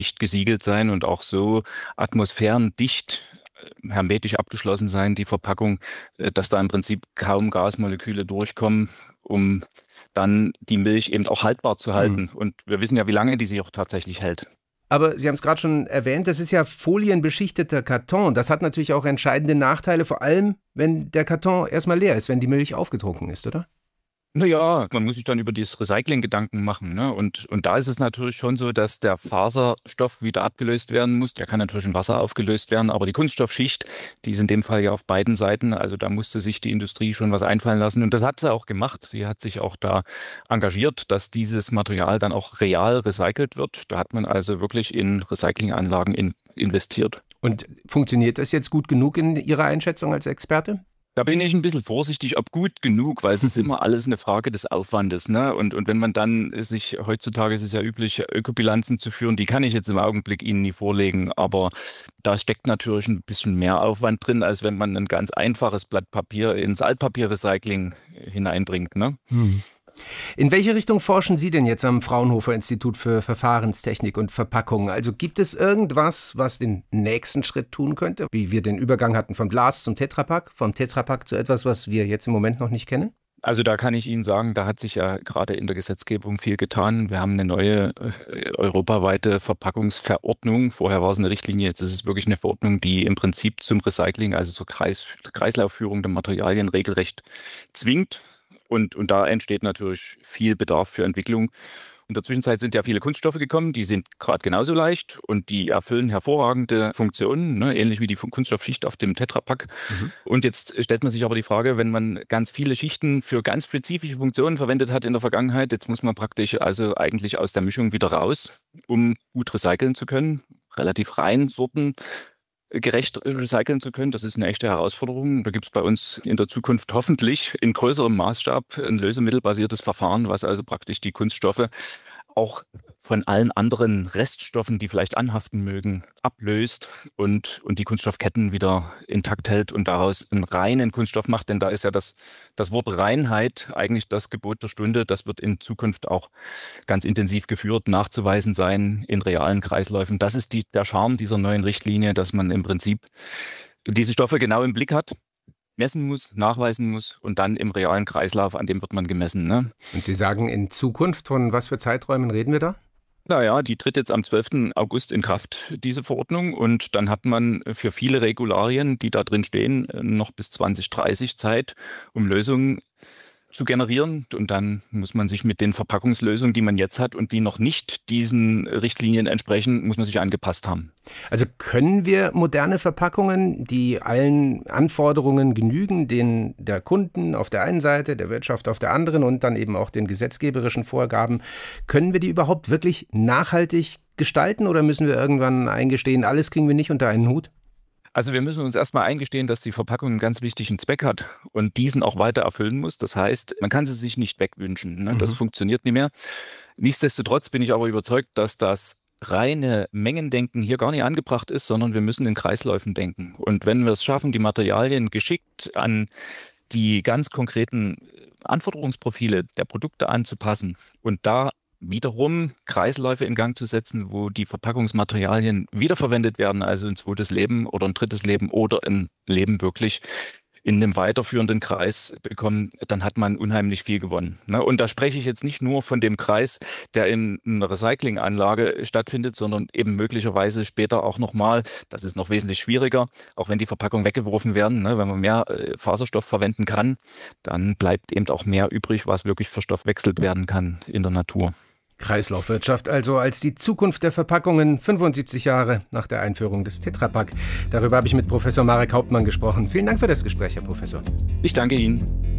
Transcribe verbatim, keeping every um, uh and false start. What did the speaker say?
dicht gesiegelt sein und auch so atmosphärendicht, äh, hermetisch abgeschlossen sein, die Verpackung, äh, dass da im Prinzip kaum Gasmoleküle durchkommen, um dann die Milch eben auch haltbar zu Hm. halten. Und wir wissen ja, wie lange die sich auch tatsächlich hält. Aber Sie haben es gerade schon erwähnt, das ist ja folienbeschichteter Karton. Das hat natürlich auch entscheidende Nachteile, vor allem, wenn der Karton erstmal leer ist, wenn die Milch aufgetrunken ist, oder? Naja, man muss sich dann über das Recycling Gedanken machen, ne? Und, und da ist es natürlich schon so, dass der Faserstoff wieder abgelöst werden muss. Der kann natürlich in Wasser aufgelöst werden, aber die Kunststoffschicht, die ist in dem Fall ja auf beiden Seiten. Also da musste sich die Industrie schon was einfallen lassen. Und das hat sie auch gemacht. Sie hat sich auch da engagiert, dass dieses Material dann auch real recycelt wird. Da hat man also wirklich in Recyclinganlagen in, investiert. Und funktioniert das jetzt gut genug in Ihrer Einschätzung als Experte? Da bin ich ein bisschen vorsichtig, ob gut genug, weil es ist immer alles eine Frage des Aufwandes, ne? Und, und wenn man dann sich, heutzutage ist es ja üblich, Ökobilanzen zu führen, die kann ich jetzt im Augenblick Ihnen nie vorlegen, aber da steckt natürlich ein bisschen mehr Aufwand drin, als wenn man ein ganz einfaches Blatt Papier ins Altpapierrecycling hineinbringt, ne? Hm. In welche Richtung forschen Sie denn jetzt am Fraunhofer Institut für Verfahrenstechnik und Verpackung? Also gibt es irgendwas, was den nächsten Schritt tun könnte? Wie wir den Übergang hatten vom Glas zum Tetrapack, vom Tetrapack zu etwas, was wir jetzt im Moment noch nicht kennen? Also da kann ich Ihnen sagen, da hat sich ja gerade in der Gesetzgebung viel getan. Wir haben eine neue äh, europaweite Verpackungsverordnung. Vorher war es eine Richtlinie, jetzt ist es wirklich eine Verordnung, die im Prinzip zum Recycling, also zur Kreis, Kreislaufführung der Materialien regelrecht zwingt. Und, und da entsteht natürlich viel Bedarf für Entwicklung. In der Zwischenzeit sind ja viele Kunststoffe gekommen, die sind gerade genauso leicht und die erfüllen hervorragende Funktionen, ne, ähnlich wie die Kunststoffschicht auf dem Tetrapack. Mhm. Und jetzt stellt man sich aber die Frage, wenn man ganz viele Schichten für ganz spezifische Funktionen verwendet hat in der Vergangenheit, jetzt muss man praktisch also eigentlich aus der Mischung wieder raus, um gut recyceln zu können, relativ rein Sorten gerecht recyceln zu können. Das ist eine echte Herausforderung. Da gibt es bei uns in der Zukunft hoffentlich in größerem Maßstab ein lösemittelbasiertes Verfahren, was also praktisch die Kunststoffe auch von allen anderen Reststoffen, die vielleicht anhaften mögen, ablöst und, und die Kunststoffketten wieder intakt hält und daraus einen reinen Kunststoff macht. Denn da ist ja das, das Wort Reinheit eigentlich das Gebot der Stunde. Das wird in Zukunft auch ganz intensiv geführt, nachzuweisen sein in realen Kreisläufen. Das ist die, der Charme dieser neuen Richtlinie, dass man im Prinzip diese Stoffe genau im Blick hat, messen muss, nachweisen muss und dann im realen Kreislauf, an dem wird man gemessen, ne? Und Sie sagen in Zukunft, von was für Zeiträumen reden wir da? Naja, die tritt jetzt am zwölften August in Kraft, diese Verordnung. Und dann hat man für viele Regularien, die da drin stehen, noch bis zwanzig dreißig Zeit, um Lösungen zu generieren. Und dann muss man sich mit den Verpackungslösungen, die man jetzt hat und die noch nicht diesen Richtlinien entsprechen, muss man sich angepasst haben. Also können wir moderne Verpackungen, die allen Anforderungen genügen, den der Kunden auf der einen Seite, der Wirtschaft auf der anderen und dann eben auch den gesetzgeberischen Vorgaben, können wir die überhaupt wirklich nachhaltig gestalten oder müssen wir irgendwann eingestehen, alles kriegen wir nicht unter einen Hut? Also wir müssen uns erstmal eingestehen, dass die Verpackung einen ganz wichtigen Zweck hat und diesen auch weiter erfüllen muss. Das heißt, man kann sie sich nicht wegwünschen, ne? Das Mhm. funktioniert nicht mehr. Nichtsdestotrotz bin ich aber überzeugt, dass das reine Mengendenken hier gar nicht angebracht ist, sondern wir müssen in Kreisläufen denken. Und wenn wir es schaffen, die Materialien geschickt an die ganz konkreten Anforderungsprofile der Produkte anzupassen und da wiederum Kreisläufe in Gang zu setzen, wo die Verpackungsmaterialien wiederverwendet werden, also ein zweites Leben oder ein drittes Leben oder ein Leben wirklich in einem weiterführenden Kreis bekommen, dann hat man unheimlich viel gewonnen, ne? Und da spreche ich jetzt nicht nur von dem Kreis, der in einer Recyclinganlage stattfindet, sondern eben möglicherweise später auch nochmal, das ist noch wesentlich schwieriger, auch wenn die Verpackungen weggeworfen werden, ne? Wenn man mehr äh, Faserstoff verwenden kann, dann bleibt eben auch mehr übrig, was wirklich verstoffwechselt werden kann in der Natur. Kreislaufwirtschaft also als die Zukunft der Verpackungen fünfundsiebzig Jahre nach der Einführung des Tetrapack. Darüber habe ich mit Professor Marek Hauptmann gesprochen. Vielen Dank für das Gespräch, Herr Professor. Ich danke Ihnen.